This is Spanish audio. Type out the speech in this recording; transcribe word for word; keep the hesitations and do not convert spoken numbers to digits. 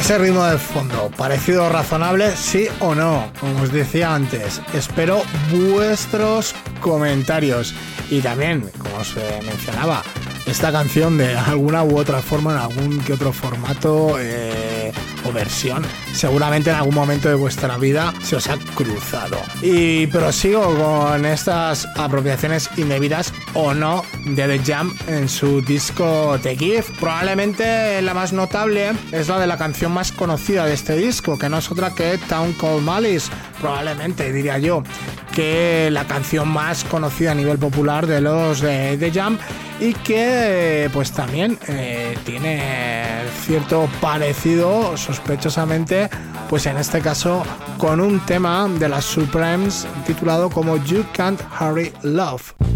Ese ritmo de fondo, ¿parecido razonable? ¿Sí o no? Como os decía antes, espero vuestros comentarios. Y también, como os eh, mencionaba, esta canción de alguna u otra forma, en algún que otro formato eh, o versión, seguramente en algún momento de vuestra vida se os ha cruzado. Y prosigo con estas apropiaciones indebidas o no de The Jam en su disco The Gift. Probablemente la más notable es la de la canción más conocida de este disco, que no es otra que Town Called Malice. Probablemente, diría yo, que la canción más conocida a nivel popular de los de The Jam, y que pues también eh, tiene cierto parecido, sospechosamente, pues en este caso con un tema de las Supremes titulado como You Can't Hurry Love.